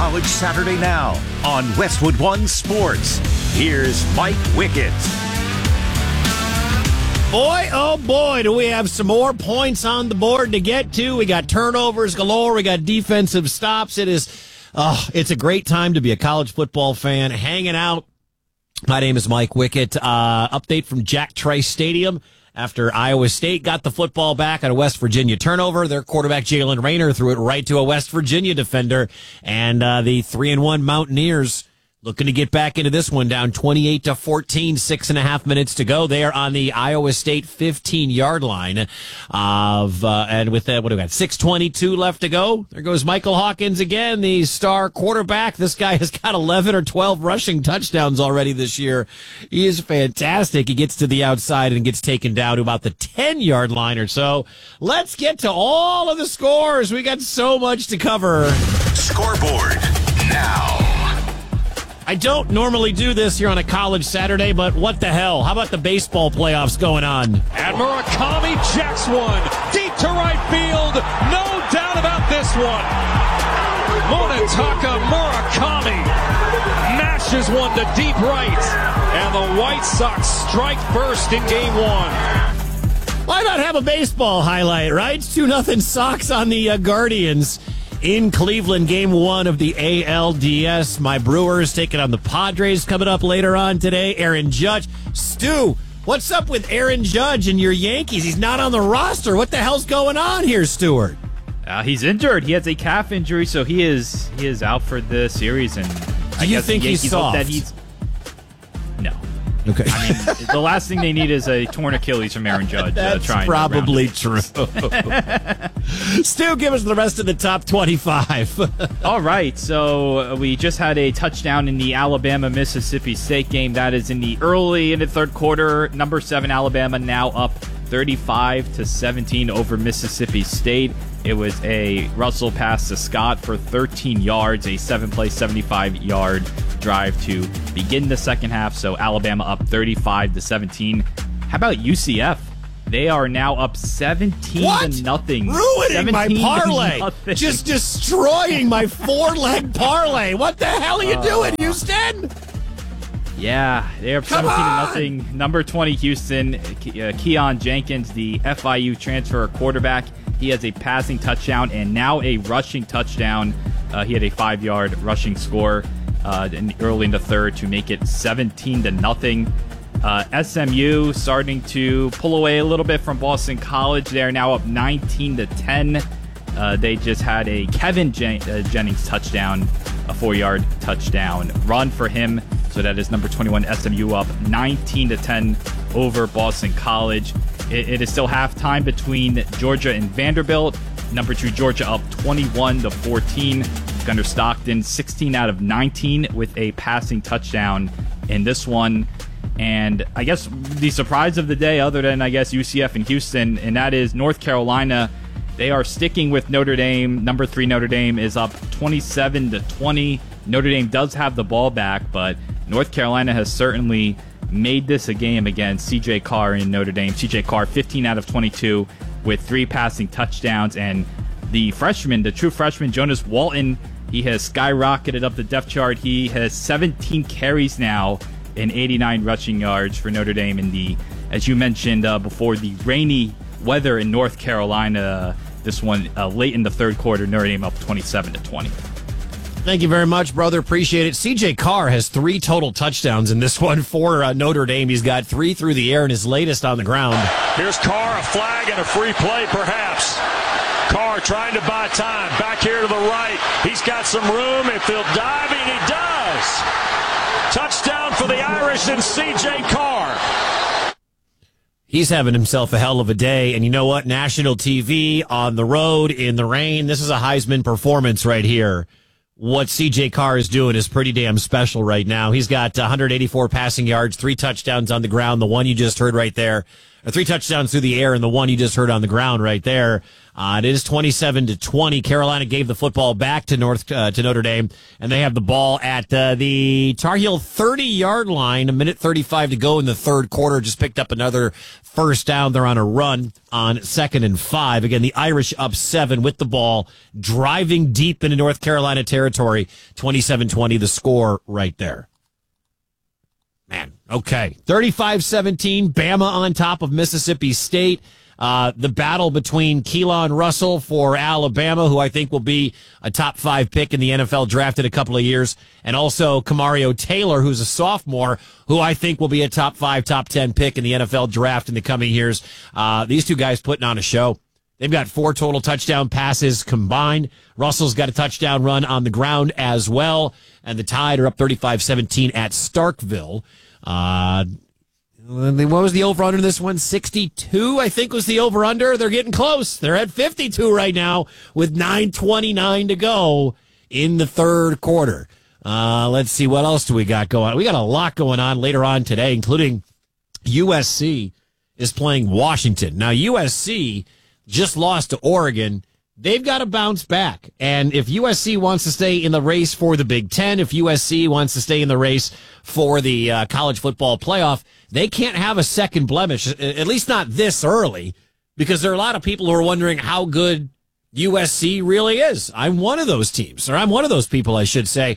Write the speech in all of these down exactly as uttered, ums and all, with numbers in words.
College Saturday now on Westwood One Sports. Here's Mike Wickett. Boy, oh boy, do we have some more points on the board to get to. We got turnovers galore. We got defensive stops. It is, oh, it's a great time to be a college football fan, hanging out. My name is Mike Wickett. Uh, update from Jack Trice Stadium. After Iowa State got the football back on a West Virginia turnover, their quarterback Jalen Rayner threw it right to a West Virginia defender, and uh, the three and one Mountaineers looking to get back into this one, down twenty-eight to fourteen, six and a half minutes to go. They are on the Iowa State fifteen-yard line of, uh, and with that, what do we got? six twenty-two left to go. There goes Michael Hawkins again, the star quarterback. This guy has got eleven or twelve rushing touchdowns already this year. He is fantastic. He gets to the outside and gets taken down to about the ten-yard line or so. Let's get to all of the scores. We got so much to cover. Scoreboard now. I don't normally do this here on a college Saturday, but what the hell? How about the baseball playoffs going on? And Murakami jacks one deep to right field. No doubt about this one. Munetaka Murakami mashes one to deep right. And the White Sox strike first in game one. Why not have a baseball highlight, right? It's two nothing Sox on the uh, Guardians. In Cleveland, game one of the A L D S. My Brewers taking on the Padres coming up later on today. Aaron Judge. Stu, what's up with Aaron Judge and your Yankees? He's not on the roster. What the hell's going on here, Stuart? Uh, he's injured. He has a calf injury, so he is he is out for the series. And Do you think he's soft? That he's no. Okay. I mean, the last thing they need is a torn Achilles from Aaron Judge. That's uh, trying probably true. Stu, give us the rest of the top twenty-five. All right, so we just had a touchdown in the Alabama-Mississippi State game. That is in the early in the third quarter. Number seven Alabama now up thirty-five to seventeen over Mississippi State. It was a Russell pass to Scott for thirteen yards, a seven-play, seventy-five-yard drive to begin the second half. So Alabama up thirty-five to seventeen. How about U C F? They are now up seventeen what? to nothing. Ruining my parlay. Just destroying my four-leg parlay. What the hell are you uh, doing, Houston? Yeah, they're up Come seventeen on. to nothing. Number twenty Houston, Ke- uh, Keon Jenkins, the F I U transfer quarterback. He has a passing touchdown and now a rushing touchdown. Uh, he had a five-yard rushing score uh, in, early in the third to make it seventeen to nothing. Uh, S M U starting to pull away a little bit from Boston College. They are now up nineteen to ten. Uh, they just had a Kevin Jen- uh, Jennings touchdown, a four-yard touchdown run for him. So that is number twenty-one S M U up nineteen to ten over Boston College. It, it is still halftime between Georgia and Vanderbilt. Number two Georgia up twenty-one to fourteen. Gunnar Stockton sixteen out of nineteen with a passing touchdown in this one. And I guess the surprise of the day, other than I guess U C F and Houston, and that is North Carolina. They are sticking with Notre Dame. Number three Notre Dame is up twenty-seven to twenty. Notre Dame does have the ball back, but North Carolina has certainly made this a game against C J Carr in Notre Dame. C J Carr fifteen out of twenty-two with three passing touchdowns. And the freshman, the true freshman, Jonas Walton, he has skyrocketed up the depth chart. He has seventeen carries now and eighty-nine rushing yards for Notre Dame in the, as you mentioned uh, before, the rainy weather in North Carolina. This one uh, late in the third quarter, Notre Dame up twenty-seven to twenty. Thank you very much, brother. Appreciate it. C J Carr has three total touchdowns in this one for uh, Notre Dame. He's got three through the air and his latest on the ground. Here's Carr, a flag and a free play, perhaps. Carr trying to buy time. Back here to the right. He's got some room. If he'll dive, and he does. Touchdown for the Irish and C J Carr. He's having himself a hell of a day. And you know what? National T V, on the road, in the rain. This is a Heisman performance right here. What C J Carr is doing is pretty damn special right now. He's got one hundred eighty-four passing yards, three touchdowns on the ground. The one you just heard right there or three touchdowns through the air, and the one you just heard on the ground right there. Uh, it is twenty-seven to twenty. Carolina gave the football back to North uh, to Notre Dame, and they have the ball at uh, the Tar Heel thirty-yard line. A minute thirty-five to go in the third quarter. Just picked up another first down. They're on a run on second and five. Again, the Irish up seven with the ball, driving deep into North Carolina territory. twenty-seven twenty, the score right there. Man, okay. thirty-five seventeen, Bama on top of Mississippi State. Uh, the battle between Keelan Russell for Alabama, who I think will be a top five pick in the N F L draft in a couple of years, and also Kamario Taylor, who's a sophomore, who I think will be a top five, top ten pick in the N F L draft in the coming years. Uh, these two guys putting on a show. They've got four total touchdown passes combined. Russell's got a touchdown run on the ground as well. And the Tide are up thirty-five seventeen at Starkville. Uh, what was the over-under in this one? sixty-two, I think, was the over-under. They're getting close. They're at fifty-two right now with nine twenty-nine to go in the third quarter. Uh, let's see, what else do we got going on? We got a lot going on later on today, including U S C is playing Washington. Now, U S C just lost to Oregon. They've got to bounce back. And if U S C wants to stay in the race for the Big Ten, if U S C wants to stay in the race for the uh, college football playoff, they can't have a second blemish, at least not this early, because there are a lot of people who are wondering how good U S C really is. I'm one of those teams, or I'm one of those people, I should say.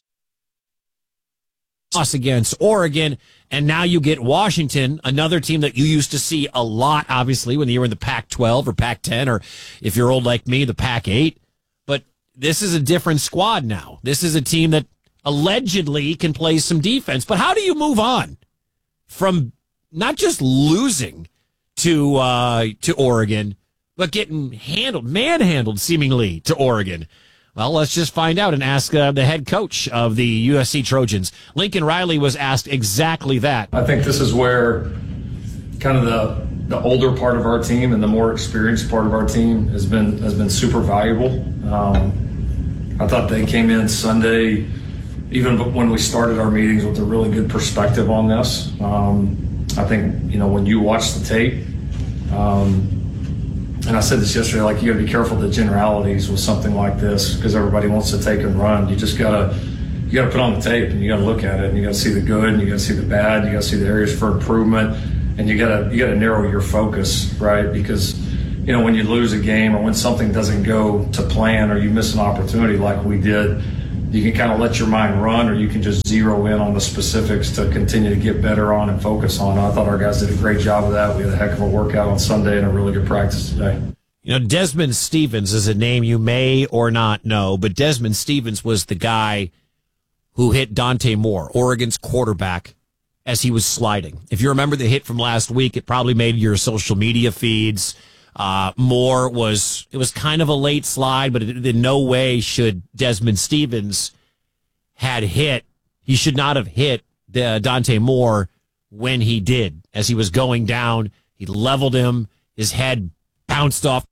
Loss against Oregon, and now you get Washington, another team that you used to see a lot, obviously, when you were in the Pac twelve or Pac ten, or if you're old like me, the Pac eight. But this is a different squad now. This is a team that allegedly can play some defense. But how do you move on from not just losing to uh, to Oregon, but getting handled, manhandled seemingly to Oregon? Well, let's just find out and ask uh, the head coach of the U S C Trojans. Lincoln Riley was asked exactly that. I think this is where kind of the the older part of our team and the more experienced part of our team has been has been super valuable. Um, I thought they came in Sunday, even when we started our meetings, with a really good perspective on this. Um, I think, you know, when you watch the tape, um, and I said this yesterday, like, you got to be careful of the generalities with something like this, because everybody wants to take and run. You just gotta, you gotta put on the tape and you gotta look at it, and you gotta see the good, and you gotta see the bad, you gotta see the areas for improvement, and you gotta, you gotta narrow your focus, right? Because, you know, when you lose a game or when something doesn't go to plan or you miss an opportunity like we did, you can kind of let your mind run, or you can just zero in on the specifics to continue to get better on and focus on. I thought our guys did a great job of that. We had a heck of a workout on Sunday and a really good practice today. You know, Desmond Stevens is a name you may or not know, but Desmond Stevens was the guy who hit Dante Moore, Oregon's quarterback, as he was sliding. If you remember the hit from last week, it probably made your social media feeds. Uh, Moore was, it was kind of a late slide, but it, in no way should Desmond Stevens had hit. He should not have hit the Dante Moore when he did. As he was going down, he leveled him. His head bounced off.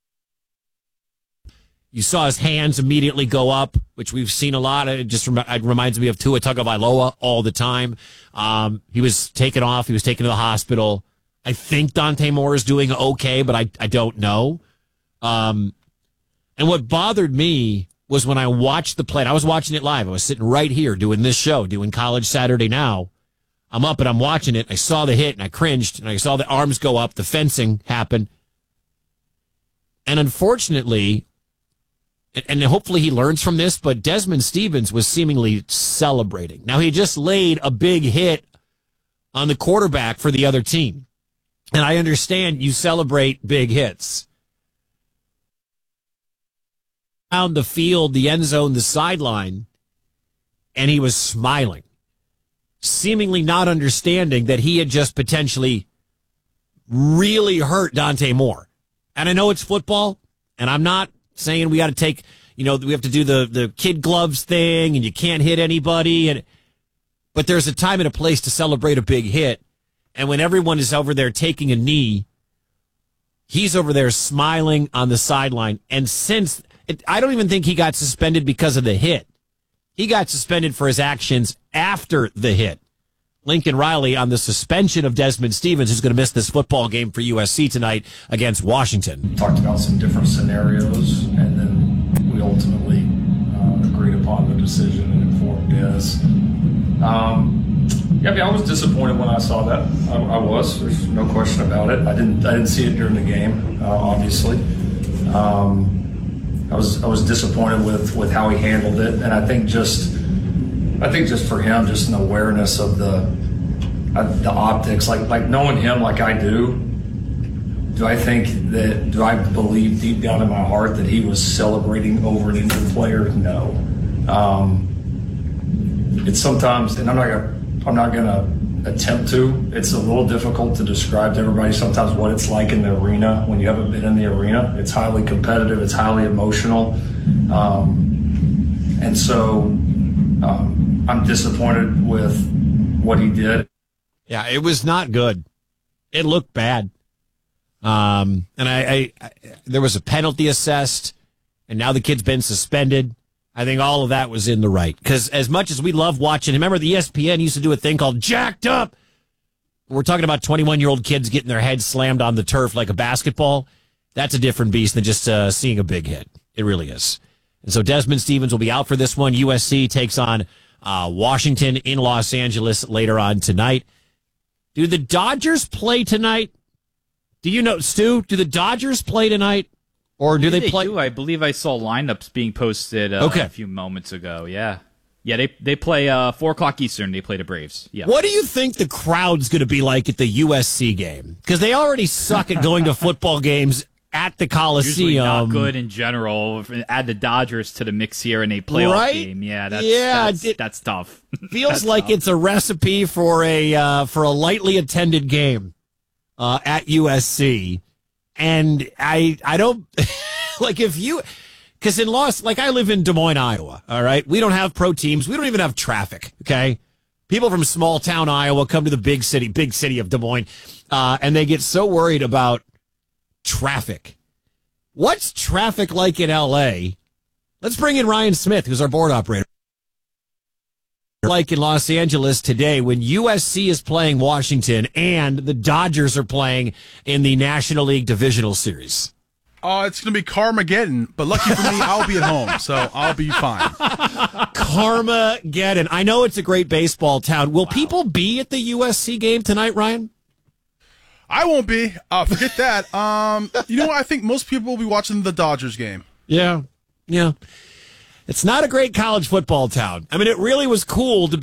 You saw his hands immediately go up, which we've seen a lot. It just rem- it reminds me of Tua Tagovailoa all the time. Um, he was taken off. He was taken to the hospital. I think Dante Moore is doing okay, but I, I don't know. Um, and what bothered me was when I watched the play. I was watching it live. I was sitting right here doing this show, doing College Saturday Now. I'm up and I'm watching it. I saw the hit and I cringed, and I saw the arms go up. The fencing happen. And unfortunately, and hopefully he learns from this, but Desmond Stevens was seemingly celebrating. Now, he just laid a big hit on the quarterback for the other team. And I understand you celebrate big hits. Down the field, the end zone, the sideline, and he was smiling, seemingly not understanding that he had just potentially really hurt Dante Moore. And I know it's football, and I'm not saying we got to take, you know, we have to do the, the kid gloves thing, and you can't hit anybody. And but there's a time and a place to celebrate a big hit. And when everyone is over there taking a knee, he's over there smiling on the sideline. And since it, I don't even think he got suspended because of the hit. He got suspended for his actions after the hit. Lincoln Riley on the suspension of Desmond Stevens, who's going to miss this football game for U S C tonight against Washington. Talked about some different scenarios, and then we ultimately uh, agreed upon the decision and informed Des. Um, yeah, I mean, I was disappointed when I saw that. I, I was. There's no question about it. I didn't. I didn't see it during the game, uh, obviously. Um, I was. I was disappointed with, with how he handled it, and I think just. I think just for him, just an awareness of the uh, the optics, like like knowing him like I do. Do I think that? Do I believe deep down in my heart that he was celebrating over an injured player? No. Um, it's sometimes, and I'm not gonna. I'm not gonna attempt to. It's a little difficult to describe to everybody sometimes what it's like in the arena when you haven't been in the arena. It's highly competitive. It's highly emotional, um, and so. Um, I'm disappointed with what he did. Yeah, it was not good. It looked bad. Um, and I, I, I, there was a penalty assessed, and now the kid's been suspended. I think all of that was in the right. Because as much as we love watching, remember the E S P N used to do a thing called Jacked Up. We're talking about twenty-one-year-old kids getting their heads slammed on the turf like a basketball. That's a different beast than just uh, seeing a big hit. It really is. And so Desmond Stevens will be out for this one. U S C takes on uh, Washington in Los Angeles later on tonight. Do the Dodgers play tonight? Do you know, Stu, do the Dodgers play tonight? Or do they, they play? Do. I believe I saw lineups being posted uh, okay. a few moments ago. Yeah. Yeah, they they play uh, four o'clock Eastern. They play the Braves. Yeah. What do you think the crowd's going to be like at the U S C game? Because they already suck at going to football games at the Coliseum. Usually not good in general. Add the Dodgers to the mix here in a playoff right? game. Yeah, that's yeah, that's, it that's tough. Feels that's like tough. it's a recipe for a uh, for a lightly attended game uh, at U S C, and I I don't like if you because in Los like I live in Des Moines, Iowa. All right, we don't have pro teams. We don't even have traffic. Okay, people from small town Iowa come to the big city, big city of Des Moines, uh, and they get so worried about traffic. What's traffic like in L A? Let's bring in Ryan Smith, who's our board operator. Like in Los Angeles today when U S C is playing Washington and the Dodgers are playing in the National League Divisional Series. Uh, it's going to be Carmageddon, but lucky for me, I'll be at home, so I'll be fine. Carmageddon. I know it's a great baseball town. Will wow. people be at the U S C game tonight, Ryan? I won't be. Uh, forget that. Um, you know what? I think most people will be watching the Dodgers game. Yeah. Yeah. It's not a great college football town. I mean, it really was cool to be